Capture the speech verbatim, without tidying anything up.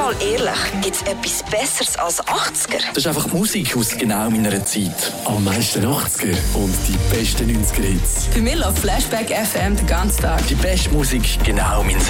mal ehrlich, gibt es etwas Besseres als achtziger? Das ist einfach Musik aus genau meiner Zeit. Am meisten achtziger und die besten neunziger Hits. Für mich läuft Flashback F M den ganzen Tag. Die beste Musik genau mein